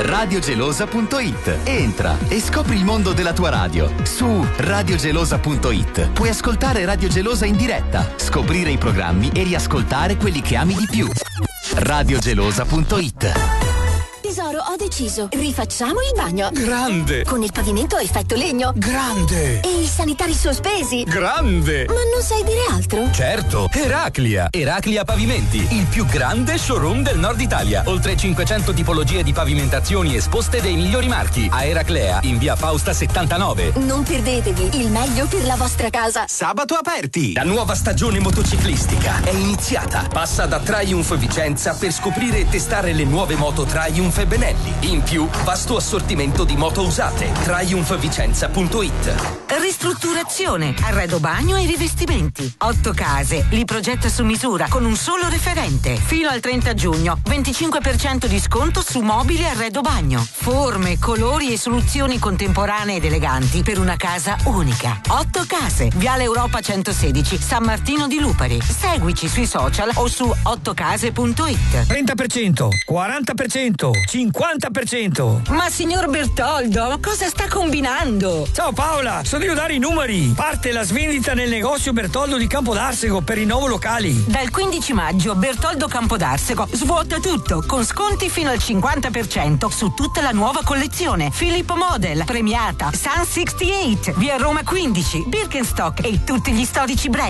radiogelosa.it. Entra e scopri il mondo della tua radio. Su radiogelosa.it puoi ascoltare Radio Gelosa in diretta, scoprire i programmi e riascoltare quelli che ami di più. radiogelosa.it. Tesoro, ho deciso. Rifacciamo il bagno. Grande! Con il pavimento a effetto legno. Grande! E i sanitari sospesi. Grande! Ma non sai dire altro? Certo! Eraclia Pavimenti, il più grande showroom del nord Italia. Oltre 500 tipologie di pavimentazioni esposte dei migliori marchi. A Eraclea, in via Fausta 79. Non perdetevi il meglio per la vostra casa. Sabato aperti! La nuova stagione motociclistica è iniziata. Passa da Triumph Vicenza per scoprire e testare le nuove moto Triumph e Benelli. In più, vasto assortimento di moto usate. triumphvicenza.it. Ristrutturazione, arredo bagno e rivestimenti. 8 case, li progetta su misura con un solo referente. Fino al 30 giugno, 25% di sconto su mobili e arredo bagno. Forme, colori e soluzioni contemporanee ed eleganti per una casa unica. 8 case, Viale Europa 116, San Martino di Lupari. Seguici sui social o su 8case.it. 30%, 40%, 50%. Ma signor Bertoldo, cosa sta combinando? Ciao Paola, so devo dare i numeri. Parte la svendita nel negozio Bertoldo di Campodarsego per i nuovi locali. Dal 15 maggio Bertoldo Campodarsego svuota tutto con sconti fino al 50% su tutta la nuova collezione. Filippo Model, Premiata, Sun 68, via Roma 15, Birkenstock e tutti gli storici brand.